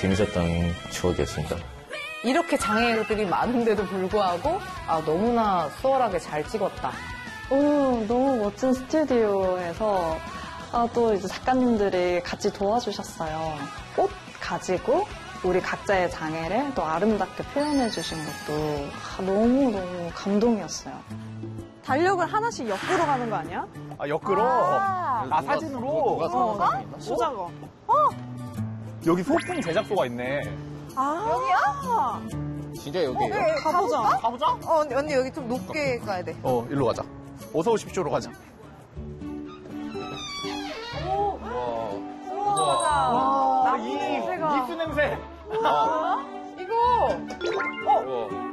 재밌었던 추억이었습니다. 이렇게 장애들이 많은데도 불구하고 너무나 수월하게 잘 찍었다. 너무 멋진 스튜디오에서 또 이제 작가님들이 같이 도와주셨어요. 꽃 가지고 우리 각자의 장애를 또 아름답게 표현해 주신 것도 너무너무 감동이었어요. 달력을 하나씩 엮으러 가는 거 아니야? 엮으러? 사진으로? 누가 사진 수작업. 여기 소품 제작소가 있네. 여기야? 진짜 여기에요? 가보자. 가보자. 언니 여기 좀 높게 가야 돼. 일로 가자. 어서 오십시오로 가자. 와. 이 이수 냄새. 이거